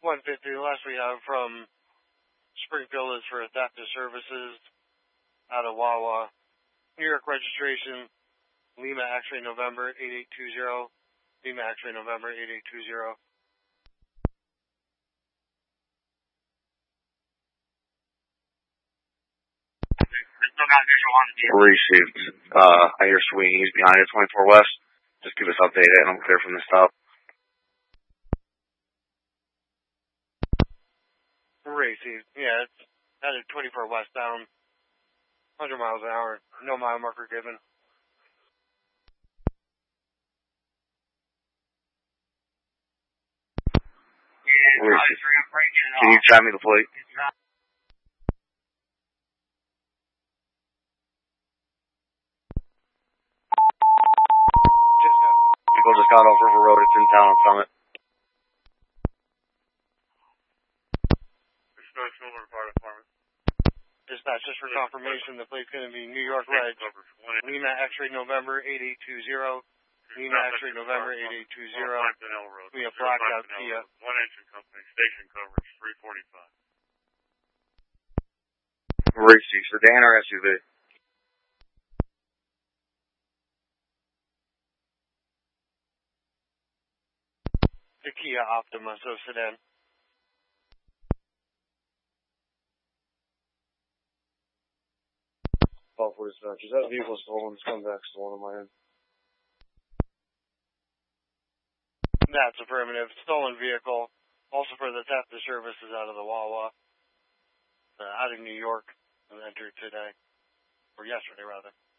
150. The last we have from Springfield is for theft of services out of Wawa. New York registration, Lima X-ray November 8820. Lima X-ray November 8820. Still got visual on the vehicle. Received. I hear Sweeney's behind it, 24 West. Just give us update and I'm clear from the stop. Received. Yeah, it's headed 24 West down. 100 miles an hour. No mile marker given. Yeah, Can you try me the plate? People just got off River Road. It's in town on Summit. Dispatch, just for confirmation, the plate's going to be New York Reg. Lima X-ray November 8820. Lima X-ray November 8820. We have blacked out Kia. One engine company, station coverage, 345. Received. Sedan or SUV? The Kia Optima, so sedan. Call for dispatch. Is that vehicle stolen? Scumbag stolen on my end. That's affirmative. Stolen vehicle. Also for the theft of services out of the Wawa. Out of New York. Entered today. Or yesterday, rather.